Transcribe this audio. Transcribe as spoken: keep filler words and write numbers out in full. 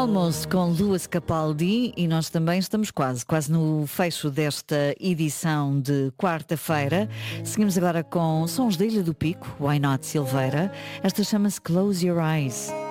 Almost com Lewis Capaldi e nós também estamos quase, quase no fecho desta edição de quarta-feira. Seguimos agora com sons da Ilha do Pico, Why Not Silveira. Esta chama-se Close Your Eyes.